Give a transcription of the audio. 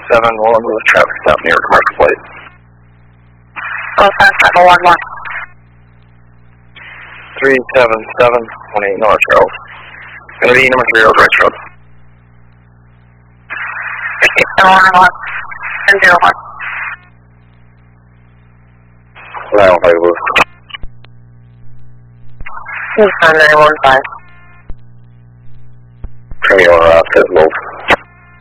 we'll move traffic stop near commercial plate. Call sign 711. 377, 18 North Road. Gonna be number 3 Old Rice Road. 711. 1001. 915 Blue. 915. Premier Offset Low